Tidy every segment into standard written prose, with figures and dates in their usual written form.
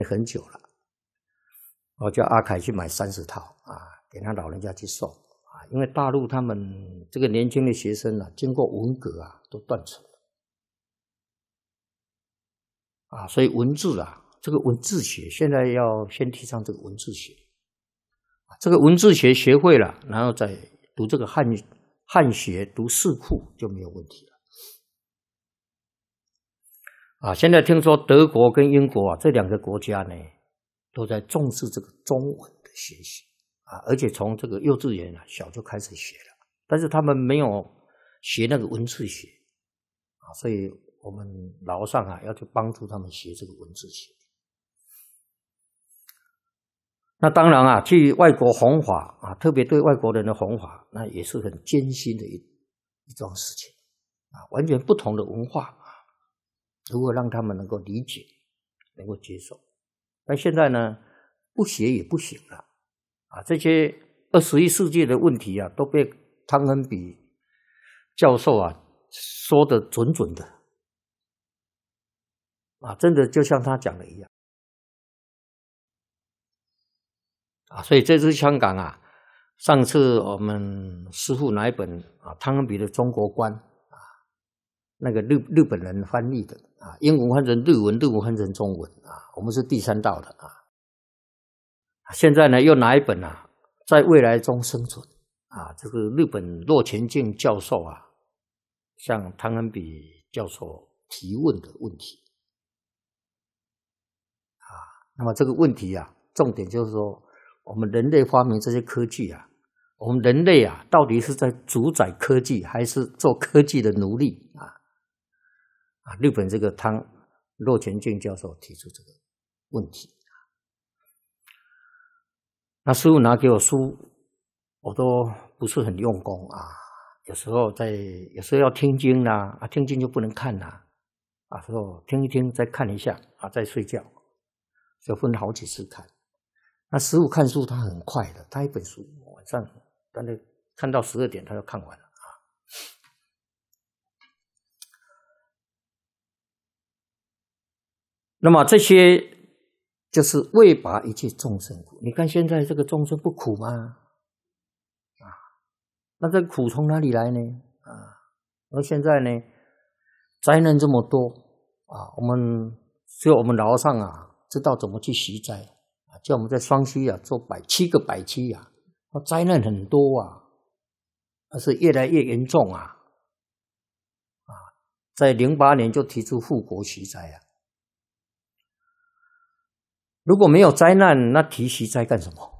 很久了，我叫阿凯去买30套啊，给他老人家去送啊，因为大陆他们这个年轻的学生啊，经过文革啊，都断层了啊，所以文字啊，这个文字学现在要先提倡这个文字学，这个文字学学会了，然后再读这个汉学，读四库就没有问题了。啊，现在听说德国跟英国啊这2个国家呢，都在重视这个中文的学习啊，而且从这个幼稚园啊小就开始学了，但是他们没有学那个文字学啊，所以我们老上啊要去帮助他们学这个文字学。那当然啊，去外国弘法啊，特别对外国人的弘法，那也是很艰辛的一桩事情啊，完全不同的文化。如何让他们能够理解，能够接受？但现在呢，不学也不行了啊！这些21世纪的问题啊，都被汤恩比教授啊说得准准的啊，真的就像他讲的一样啊！所以这次香港啊，上次我们师父拿一本啊汤恩比的《中国观》啊，那个日本人翻译的。啊，英文换成日文，日文换成中文啊，我们是第3道的啊。现在呢，又拿一本啊，在未来中生存啊，这个日本骆前进教授啊，向汤恩比教授提问的问题啊。那么这个问题啊，重点就是说，我们人类发明这些科技啊，我们人类啊，到底是在主宰科技，还是做科技的奴隶啊？啊，日本这个骆前进教授提出这个问题，那师父拿给我书，我都不是很用功啊。有时候要听经啦，啊，听经就不能看啦，啊，时候听一听再看一下啊，再睡觉，就分好几次看。那师父看书他很快的，他一本书晚上大概看到12点他就看完了。那么这些就是为拔一切众生苦。你看现在这个众生不苦吗？啊，那这个苦从哪里来呢？啊，而现在呢，灾难这么多啊，只有我们老和尚啊知道怎么去息灾啊，叫我们在双溪啊做7个百期啊，灾难很多啊，而是越来越严重啊。啊，在08年就提出护国息灾啊。如果没有灾难，那提息灾干什么？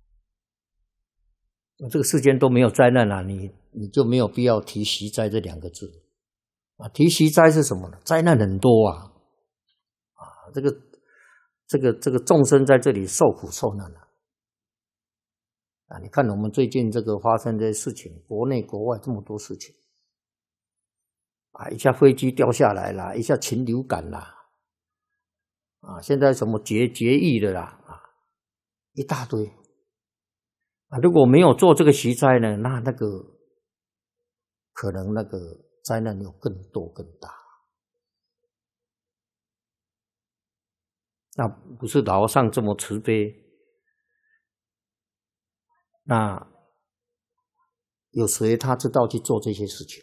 这个世间都没有灾难啊，你就没有必要提息灾这2个字啊。提息灾是什么呢？灾难很多啊，啊，这个众生在这里受苦受难了啊。你看我们最近这个发生的事情，国内国外这么多事情啊，一下飞机掉下来啦，一下禽流感啦。啊，现在什么绝育的啦，啊，一大堆啊！如果没有做这个息灾呢，那个可能那个灾难有更多更大。那不是老和尚这么慈悲，那有谁他知道去做这些事情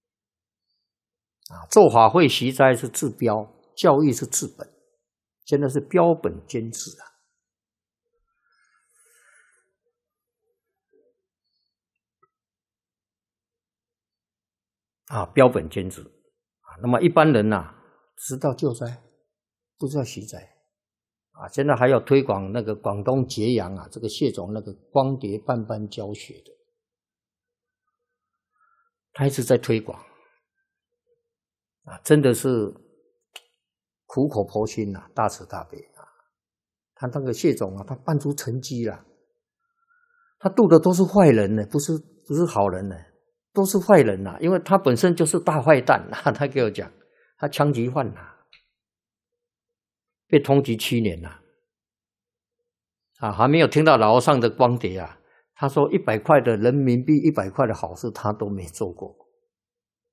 啊？做法会息灾是治标，教育是治本。现在是标本兼治啊，标本兼治啊。那么一般人呐，知道救灾，不知道息灾啊。现在还要推广那个广东揭阳啊，这个谢总那个光碟半班教学的，他一直在推广啊，真的是苦口婆心啊，大慈大悲啊。他那个谢总啊，他办出成绩了，他度的都是坏人呢，不是好人呢，都是坏人呐，因为他本身就是大坏蛋啊。他给我讲，他枪击犯呐，被通缉7年了啊，还没有听到老和尚的光碟啊。他说100块的人民币100块的好事他都没做过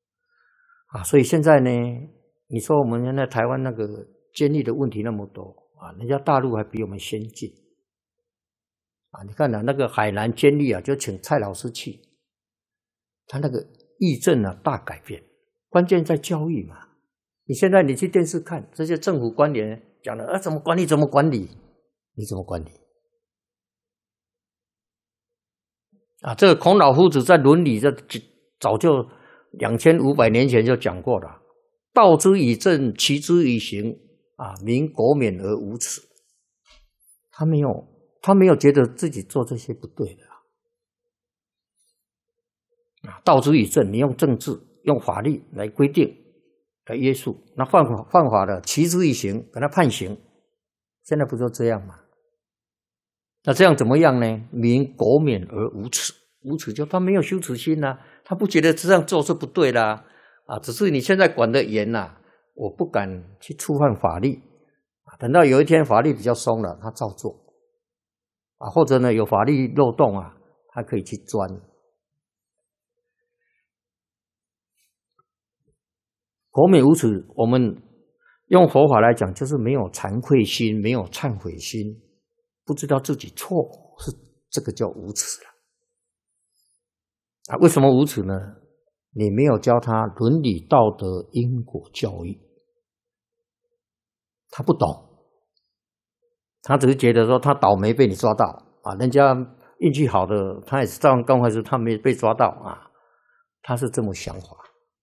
啊。所以现在呢，你说我们现在台湾那个监狱的问题那么多啊，人家大陆还比我们先进啊！你看那个海南监狱啊，就请蔡老师去，他那个议政啊大改变，关键在教育嘛。你现在你去电视看这些政府官员讲的啊，怎么管理怎么管理，你怎么管理？啊，这个孔老夫子在《伦理》这早就2500年前就讲过了，道之以政，齐之以刑，啊，民国免而无耻。他没有觉得自己做这些不对的啊。道之以政，你用政治、用法律来规定、来约束，那犯法的，齐之以刑，给他判刑。现在不就这样吗？那这样怎么样呢？民国免而无耻，无耻就他没有羞耻心啊，他不觉得这样做是不对啦，啊，只是你现在管得严啊，我不敢去触犯法律啊。等到有一天法律比较松了，他照做啊，或者呢有法律漏洞啊，他可以去钻。国免无耻，我们用佛法来讲，就是没有惭愧心，没有忏悔心。不知道自己错，是这个叫无耻了啊！为什么无耻呢？你没有教他伦理道德因果教育，他不懂，他只是觉得说他倒霉被你抓到啊，人家运气好的，他也是照样刚开始他没被抓到啊，他是这么想法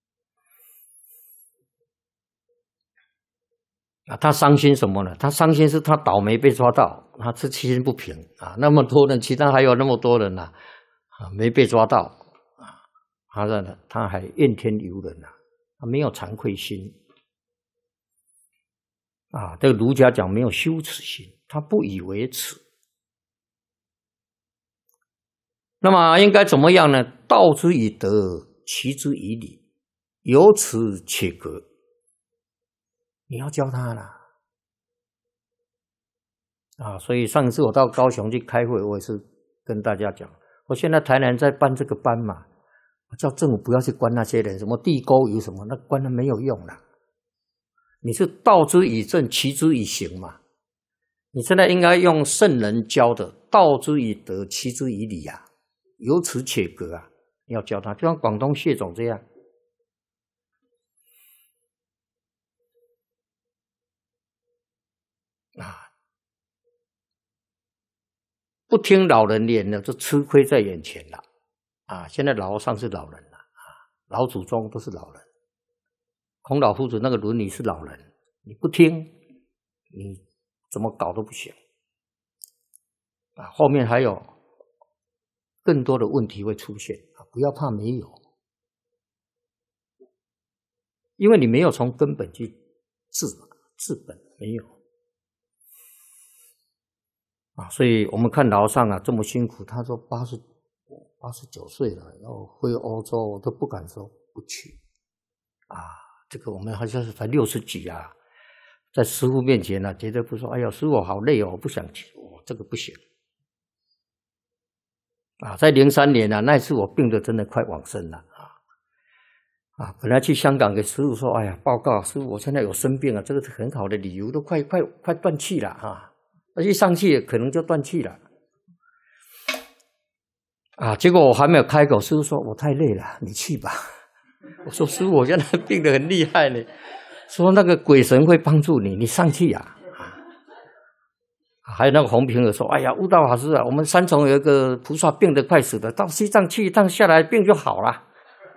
啊。他伤心什么呢？他伤心是他倒霉被抓到。他是七心不平啊，那么多人，其他还有那么多人啊，没被抓到啊，他还怨天尤人啊，他没有惭愧心啊。这个儒家讲没有羞耻心，他不以为耻。那么应该怎么样呢？道之以德，齐之以礼，有耻且格。你要教他啦。啊，所以上次我到高雄去开会，我也是跟大家讲，我现在台南在办这个班嘛，我叫政府不要去关那些人，什么地沟油什么，那关了没有用了。你是道之以政，齐之以刑嘛。你现在应该用圣人教的，道之以德，齐之以礼啊，有耻且格啊，要教他，就像广东谢总这样。啊。不听老人言了，就吃亏在眼前了啊！现在老和尚是老人了啊，老祖宗都是老人。孔老夫子那个伦理是老人，你不听，你怎么搞都不行啊！后面还有更多的问题会出现啊！不要怕没有，因为你没有从根本去治本，没有。啊，所以我们看老和尚啊这么辛苦，他说89岁了，要回欧洲，我都不敢说不去啊。这个我们好像是才60几啊，在师父面前呢，绝对不说，哎呀，师父好累哦，我不想去，这个不行啊。在03年啊，那一次我病得真的快往生了啊，本来去香港给师父说，哎呀，报告师父，我现在有生病啊，这个是很好的理由，都快断气了啊。一上去可能就断气了啊！结果我还没有开口，师父说我太累了，你去吧。我说师父，我现在病得很厉害呢，说那个鬼神会帮助你，你上去啊！还有那个洪平儿说，哎呀，悟道法师啊，我们三重有一个菩萨病得快死了，到西藏去一趟下来病就好了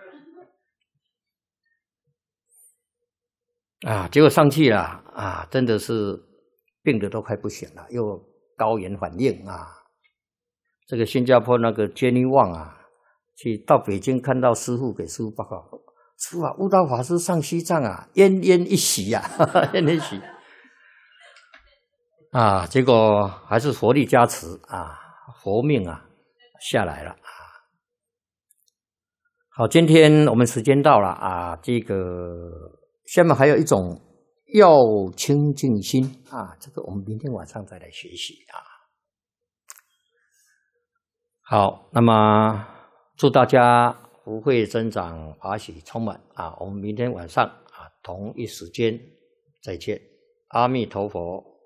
啊！结果上去了啊，真的是病得都快不行了，又高原反应啊！这个新加坡那个 Jenny Wang 啊，到北京看到师父，给师父报告，师父啊，悟道法师上西藏啊，奄奄一息啊，奄奄一息啊！结果还是佛力加持啊，佛命啊下来了啊！好，今天我们时间到了啊，这个下面还有一种。要清净心啊，这个我们明天晚上再来学习啊。好，那么祝大家福慧增长，法喜充满啊！我们明天晚上啊同一时间再见，阿弥陀佛。